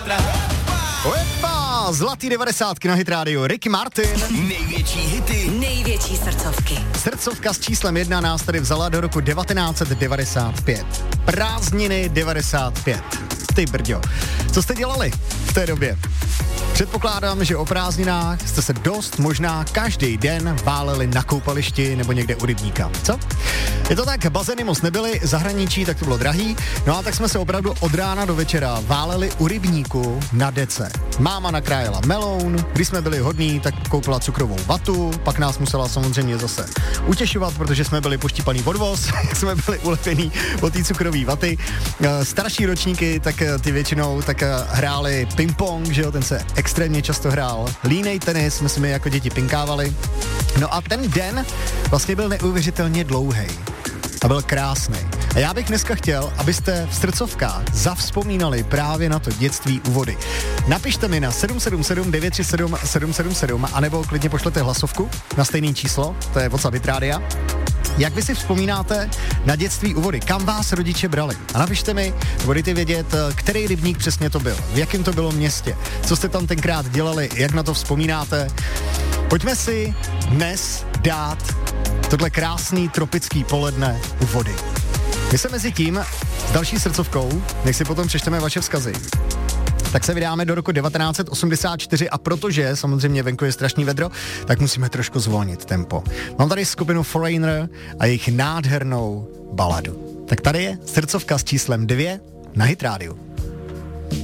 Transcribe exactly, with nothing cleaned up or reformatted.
Opa, zlatý devadesátky na Hit Radio, Ricky Martin. Největší hity, největší srdcovky. Srdcovka s číslem jedna nás tady vzala do roku devatenáct set devadesát pět. Prázdniny devadesát pět. Ty brďo, co jste dělali v té době? Předpokládám, že o prázdninách jste se dost možná každý den váleli na koupališti nebo někde u rybníka. Co? Je to tak, bazény moc nebyly, zahraničí, tak to bylo drahý, no a tak jsme se opravdu od rána do večera váleli u rybníku na dece. Máma nakrájela meloun, když jsme byli hodní, tak koupila cukrovou vatu, pak nás musela samozřejmě zase utěšovat, protože jsme byli poštípaný odvoz, jsme byli ulepený od té cukrové vaty. Starší ročníky, tak ty většinou tak hráli ping-pong, že jo, ten se extrémně často hrál. Línej tenis, my jsme jako děti pinkávali. No a ten den vlastně byl neuvěřitelně dlouhý. A byl krásný. A já bych dneska chtěl, abyste v srdcovkách zavzpomínali právě na to dětství u vody. Napište mi na sedm sedm sedm devět tři sedm sedm sedm sedm anebo klidně pošlete hlasovku na stejné číslo, to je WhatsApp Hit Rádia. Jak vy si vzpomínáte na dětství u vody? Kam vás rodiče brali? A napište mi, budete vědět, který rybník přesně to byl, v jakém to bylo městě, co jste tam tenkrát dělali, jak na to vzpomínáte. Pojďme si dnes dát tohle krásný tropický poledne u vody. My se mezi tím s další srdcovkou, než si potom přečteme vaše vzkazy, tak se vydáme do roku devatenáct set osmdesát čtyři a protože samozřejmě venku je strašný vedro, tak musíme trošku zvolnit tempo. Mám tady skupinu Foreigner a jejich nádhernou baladu. Tak tady je srdcovka s číslem dvě na Hit Rádiu.